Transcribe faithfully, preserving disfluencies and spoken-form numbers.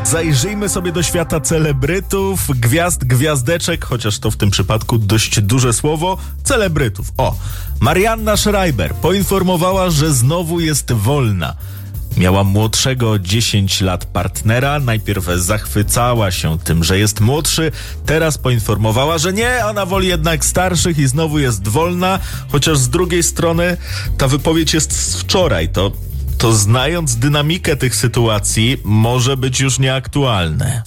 Zajrzyjmy sobie do świata celebrytów, gwiazd, gwiazdeczek, chociaż to w tym przypadku dość duże słowo, celebrytów. O, Marianna Schreiber poinformowała, że znowu jest wolna. Miała młodszego o dziesięć lat partnera, najpierw zachwycała się tym, że jest młodszy, teraz poinformowała, że nie, ona woli jednak starszych i znowu jest wolna, chociaż z drugiej strony ta wypowiedź jest z wczoraj, to, to znając dynamikę tych sytuacji może być już nieaktualne.